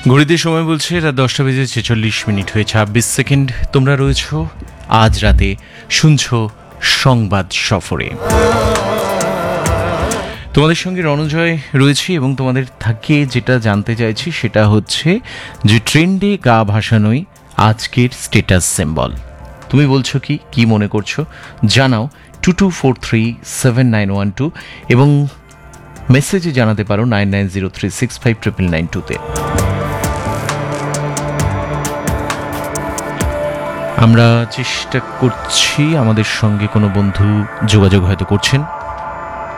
ঘড়িতে সময় বলছে রাত 10:46 হয়ে 26 সেকেন্ড। তোমরা রয়েছ আজ রাতে শুনছ সংবাদ সফরে। তোমাদের সঙ্গে রণজয় রয়েছি এবং তোমাদের থেকে যেটা জানতে চাইছি সেটা হচ্ছে যে ট্রেন্ডে গা ভাসানোই আজকের স্ট্যাটাস সিম্বল। তুমি বলছো কি মনে করছো জানাও 22437912 এবং মেসেজে জানাতে পারো 9903659992-তে। আমরা চেষ্টা করছি, আমাদের সঙ্গে কোনো বন্ধু যোগাযোগ হয়তো করছেন।